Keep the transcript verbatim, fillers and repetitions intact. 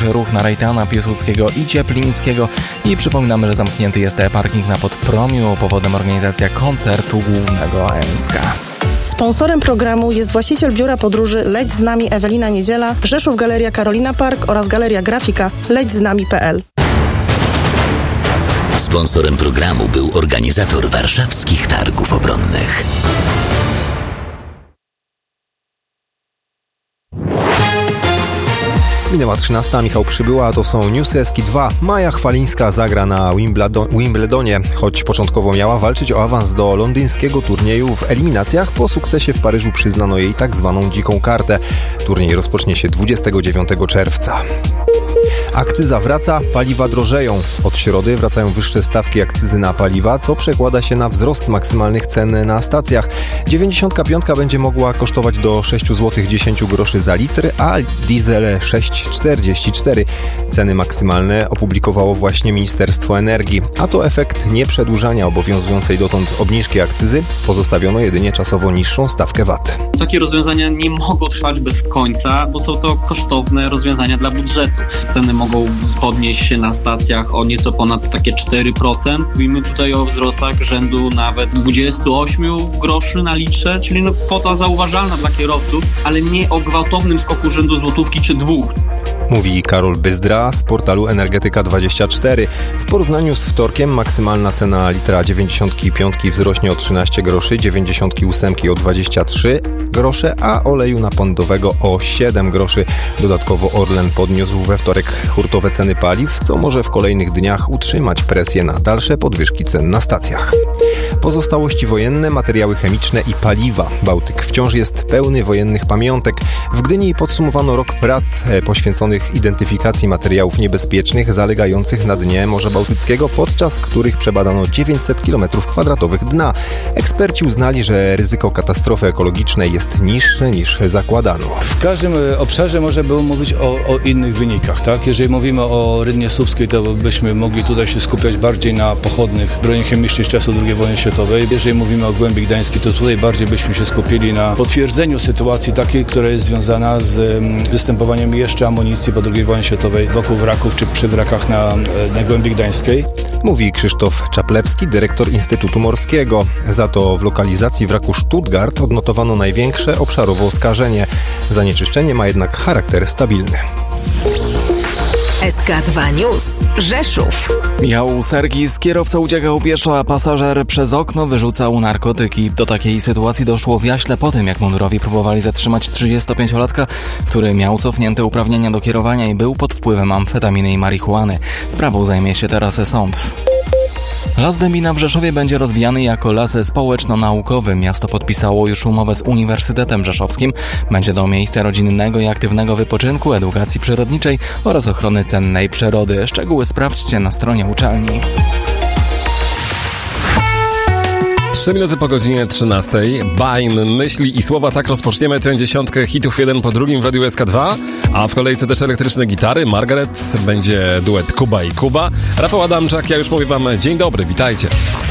zamknięty ruch na Rejtana, Piłsudskiego i Cieplińskiego i przypominamy, że zamknięty jest parking na Podpromiu. Powodem organizacja koncertu głównego A M S K. Sponsorem programu jest właściciel biura podróży Leć z nami Ewelina Niedziela, Rzeszów Galeria Karolina Park oraz Galeria Grafika leć z nami kropka p l. Sponsorem programu był organizator warszawskich targów obronnych. Minęła trzynasta, Michał Przybyła, to są newsy Eski dwa. Maja Chwalińska zagra na Wimbledonie, choć początkowo miała walczyć o awans do londyńskiego turnieju w eliminacjach. Po sukcesie w Paryżu przyznano jej tak zwaną dziką kartę. Turniej rozpocznie się dwudziestego dziewiątego czerwca. Akcyza wraca, paliwa drożeją. Od środy wracają wyższe stawki akcyzy na paliwa, co przekłada się na wzrost maksymalnych cen na stacjach. dziewięćdziesiątka piątka będzie mogła kosztować do sześć złotych dziesięć groszy za litr, a diesel sześć złotych czterdzieści cztery. Ceny maksymalne opublikowało właśnie Ministerstwo Energii, a to efekt nieprzedłużania obowiązującej dotąd obniżki akcyzy. Pozostawiono jedynie czasowo niższą stawkę V A T. Takie rozwiązania nie mogą trwać bez końca, bo są to kosztowne rozwiązania dla budżetu. Ceny mogą podnieść się na stacjach o nieco ponad takie cztery procent. Mówimy tutaj o wzrostach rzędu nawet dwadzieścia osiem groszy na litrze, czyli no kwota zauważalna dla kierowców, ale nie o gwałtownym skoku rzędu złotówki czy dwóch. Mówi Karol Byzdra z portalu Energetyka dwadzieścia cztery. W porównaniu z wtorkiem maksymalna cena litra dziewięćdziesiątki piątki wzrośnie o trzynaście groszy, dziewięćdziesiątki ósemki o dwadzieścia trzy grosze, a oleju napędowego o siedem groszy. Dodatkowo Orlen podniósł we wtorek hurtowe ceny paliw, co może w kolejnych dniach utrzymać presję na dalsze podwyżki cen na stacjach. Pozostałości wojenne, materiały chemiczne i paliwa. Bałtyk wciąż jest pełny wojennych pamiątek. W Gdyni podsumowano rok prac poświęconych identyfikacji materiałów niebezpiecznych zalegających na dnie Morza Bałtyckiego, podczas których przebadano dziewięćset kilometrów kwadratowych dna. Eksperci uznali, że ryzyko katastrofy ekologicznej jest niższe niż zakładano. W każdym obszarze można było mówić o, o innych wynikach, tak? Jeżeli mówimy o Rydnie Słupskiej, to byśmy mogli tutaj się skupiać bardziej na pochodnych broni chemicznych z czasu drugiej wojny światowej. Jeżeli mówimy o Głębi Gdańskiej, to tutaj bardziej byśmy się skupili na potwierdzeniu sytuacji takiej, która jest związana z występowaniem jeszcze amunicji po drugiej wojnie światowej wokół wraków czy przy wrakach na, na Głębi Gdańskiej. Mówi Krzysztof Czaplewski, dyrektor Instytutu Morskiego. Za to w lokalizacji wraku Stuttgart odnotowano największe obszarowo skażenie. Zanieczyszczenie ma jednak charakter stabilny. S K dwa News. Rzeszów. Michał Sergis, kierowca uciekał pieszo, a pasażer przez okno wyrzucał narkotyki. Do takiej sytuacji doszło w Jaśle po tym, jak mundurowi próbowali zatrzymać trzydziestopięciolatka, który miał cofnięte uprawnienia do kierowania i był pod wpływem amfetaminy i marihuany. Sprawą zajmie się teraz sąd. Las Dębina w Rzeszowie będzie rozwijany jako las społeczno-naukowy. Miasto podpisało już umowę z Uniwersytetem Rzeszowskim. Będzie to miejsce rodzinnego i aktywnego wypoczynku, edukacji przyrodniczej oraz ochrony cennej przyrody. Szczegóły sprawdźcie na stronie uczelni. Trzy minuty po godzinie trzynastej. Bain, myśli i słowa, tak rozpoczniemy tę dziesiątkę hitów jeden po drugim w Radiu S K dwa, a w kolejce też elektryczne gitary. Margaret, będzie duet Kuba i Kuba. Rafał Adamczak, ja już mówię wam dzień dobry, witajcie.